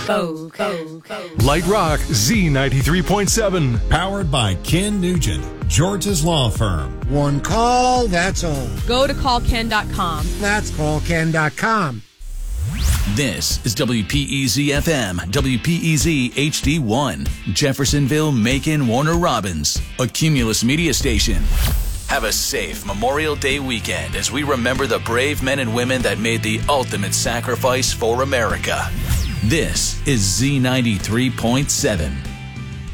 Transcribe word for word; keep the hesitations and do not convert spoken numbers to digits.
Go, go, go. Light Rock Z ninety-three point seven. Powered by Ken Nugent, George's Law Firm. One call, that's all. Go to call ken dot com. That's call ken dot com. This is W P E Z F M, W P E Z H D one, Jeffersonville, Macon, Warner Robins, a Cumulus media station. Have a safe Memorial Day weekend as we remember the brave men and women that made the ultimate sacrifice for America. This is Z ninety-three point seven.